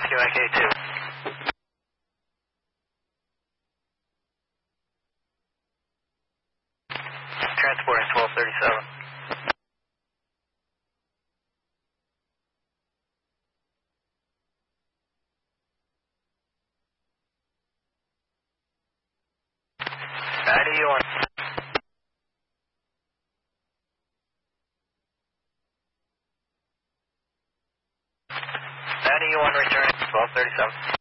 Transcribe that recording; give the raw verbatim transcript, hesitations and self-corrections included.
Q I K two. Transporting twelve thirty-seven. ninety-one. ninety-one returning twelve thirty-seven.